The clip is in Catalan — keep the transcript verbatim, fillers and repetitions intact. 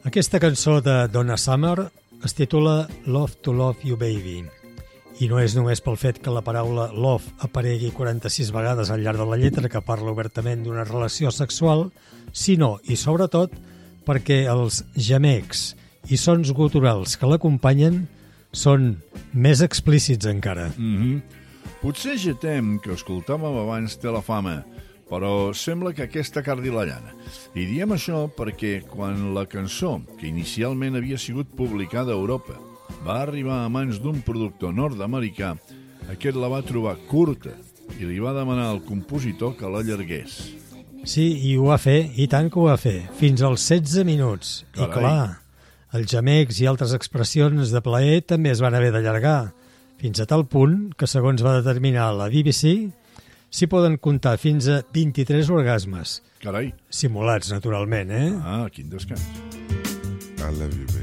Aquesta cançó de Donna Summer es titula Love to Love You Baby i no és només pel fet que la paraula love aparegui quaranta-sis vegades al llarg de la lletra que parla obertament d'una relació sexual, sinó i sobretot perquè els gemecs i sons guturals que l'acompanyen són més explícits encara. Mm-hmm. Potser Jetem, que escoltàvem abans, té la fama, però sembla que aquesta cardi la llana. I diem això perquè quan la cançó, que inicialment havia sigut publicada a Europa, va arribar a mans d'un productor nord-americà, aquest la va trobar curta i li va demanar al compositor que l'allargués. Sí, i ho va fer, i tant que ho va fer, fins als setze minuts. Carai. I clar, els gemecs i altres expressions de plaer també es van haver d'allargar, fins a tal punt que, segons va determinar la B B C, s'hi poden comptar fins a vint-i-tres orgasmes. Carai. Simulats, naturalment, eh? Ah, quin descans. I love you,